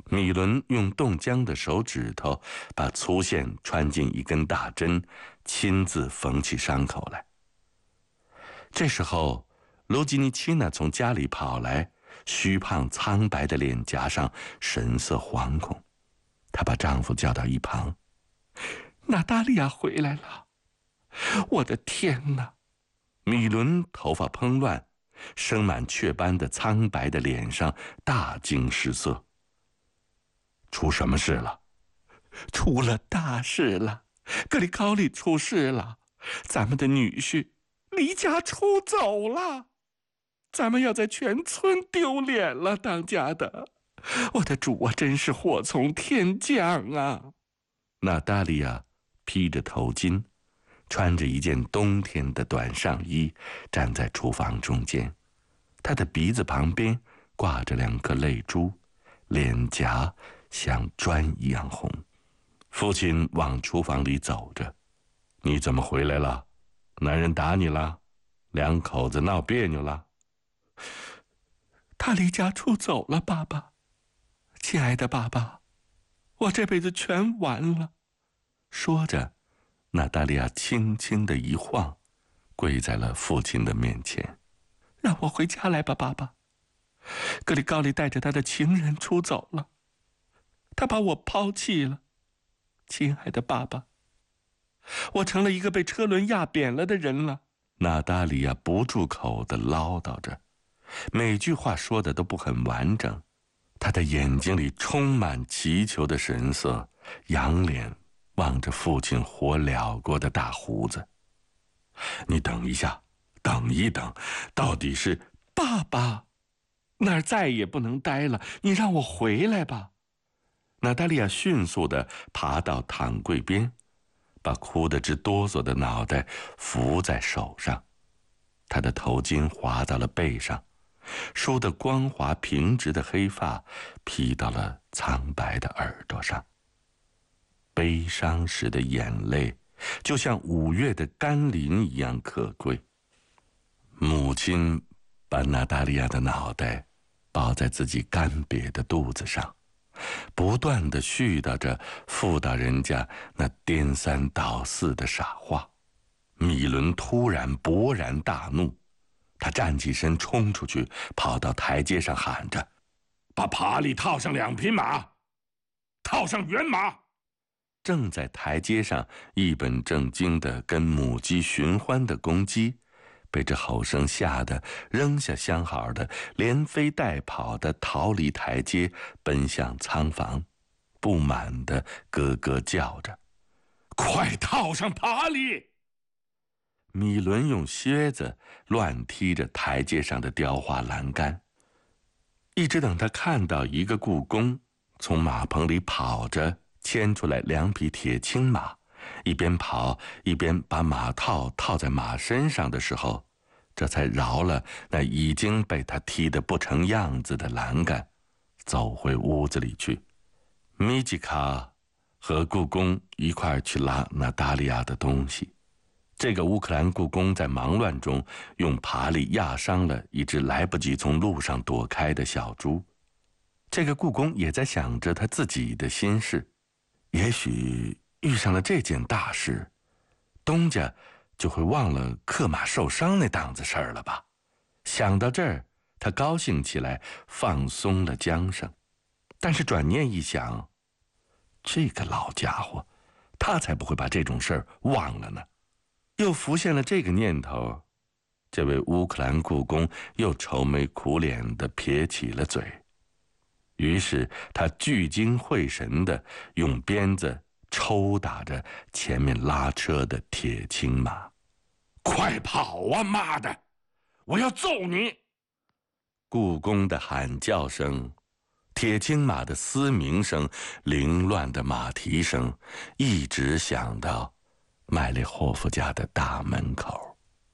米伦用冻僵的手指头把粗线穿进一根大针，亲自缝起伤口来。这时候，卢吉尼奇娜从家里跑来，虚胖苍白的脸颊上神色惶恐。她把丈夫叫到一旁：“娜达莉亚回来了！我的天哪！”米伦头发蓬乱，生满雀斑的苍白的脸上大惊失色。出什么事了？出了大事了！格里高利出事了，咱们的女婿离家出走了，咱们要在全村丢脸了，当家的！我的主啊，真是祸从天降啊！娜达莉亚披着头巾，穿着一件冬天的短上衣，站在厨房中间。她的鼻子旁边挂着2颗泪珠，脸颊像砖一样红。父亲往厨房里走着：“你怎么回来了？男人打你了？两口子闹别扭了？”“他离家出走了，爸爸。亲爱的爸爸，我这辈子全完了。”说着，娜达莉亚轻轻地一晃，跪在了父亲的面前：“让我回家来吧，爸爸。格里高利带着他的情人出走了，他把我抛弃了。亲爱的爸爸，我成了一个被车轮压扁了的人了。”娜达莉亚不住口地唠叨着，每句话说的都不很完整。她的眼睛里充满祈求的神色，仰脸望着父亲火燎过的大胡子。“你等一下，等一等，到底是……爸爸，那儿再也不能待了，你让我回来吧。”娜达莉亚迅速地爬到躺柜边，把哭得直哆嗦的脑袋扶在手上。她的头巾滑到了背上，梳得光滑平直的黑发披到了苍白的耳朵上。悲伤时的眼泪就像5月的甘霖一样可贵。母亲把娜达莉亚的脑袋抱在自己干瘪的肚子上，不断地絮叨着妇道人家那颠三倒四的傻话。米伦突然勃然大怒，他站起身冲出去，跑到台阶上喊着：“把爬里套上2匹马，套上原马！”正在台阶上一本正经地跟母鸡寻欢的公鸡，被这吼声吓得扔下相好的，连飞带跑地逃离台阶，奔向仓房，不满地咯咯叫着：“快套上爬里！”米伦用靴子乱踢着台阶上的雕花栏杆，一直等他看到一个雇工从马棚里跑着牵出来2匹铁青马，一边跑一边把马套套在马身上的时候，这才饶了那已经被他踢得不成样子的栏杆，走回屋子里去。米吉卡和雇工一块去拉娜达莉亚的东西。这个乌克兰雇工在忙乱中用爬犁压伤了一只来不及从路上躲开的小猪。这个雇工也在想着他自己的心事，也许遇上了这件大事，东家就会忘了克马受伤那档子事儿了吧。想到这儿，他高兴起来，放松了缰绳。但是转念一想，这个老家伙，他才不会把这种事儿忘了呢。又浮现了这个念头，这位乌克兰雇工又愁眉苦脸地撇起了嘴。于是他聚精会神地用鞭子抽打着前面拉车的铁青马。“快跑啊，妈的！我要揍你！”雇工的喊叫声，铁青马的嘶鸣声，凌乱的马蹄声，一直响到麦列霍夫家的大门口。